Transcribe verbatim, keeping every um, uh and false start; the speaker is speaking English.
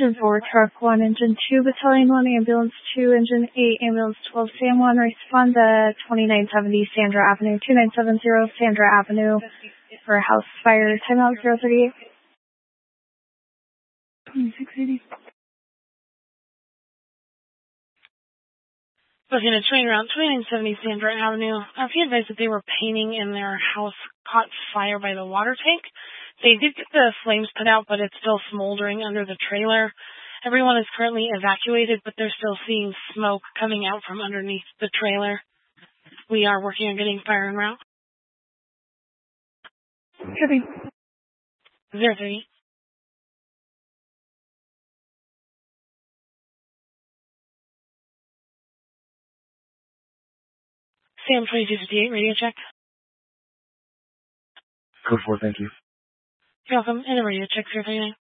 Engine four, Truck one, Engine two, Battalion one, Ambulance two, Engine eight, Ambulance twelve, Sam one, respond to twenty-nine seventy Sandra Avenue, two nine seven zero Sandra Avenue for house fire, timeout zero thirty-eight. twenty-six eighty. Looking at train route twenty-nine seventy Sandra Avenue. Uh, he advised that they were painting and their house caught fire by the water tank. They did get the flames put out, but it's still smoldering under the trailer. Everyone is currently evacuated, but they're still seeing smoke coming out from underneath the trailer. We are working on getting fire en route. Shipping. Zero three. Sam twenty-two fifty-eight, radio check. Code four, thank you. You're welcome. And a radio check, zero three nine.